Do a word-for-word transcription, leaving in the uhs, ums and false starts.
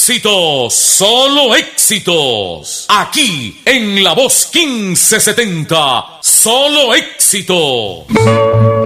éxitos, solo éxitos. Aquí en La Voz quince setenta, solo éxitos.